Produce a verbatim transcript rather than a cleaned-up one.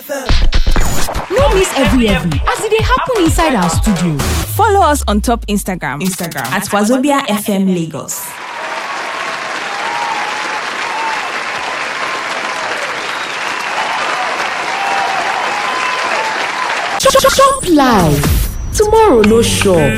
No miss every every as it dey happen inside our studio. Follow us on top Instagram. Instagram at Wazobia F M Lagos. Shop live. Tomorrow no sure.